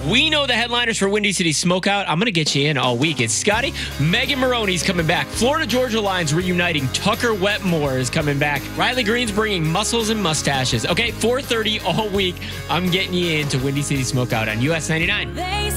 We know the headliners for Windy City Smokeout. I'm going to get you in all week. It's Scotty. Megan Maroney's coming back. Florida Georgia Line's reuniting. Tucker Wetmore is coming back. Riley Green's bringing muscles and mustaches. Okay, 4:30 all week. I'm getting you into Windy City Smokeout on US 99.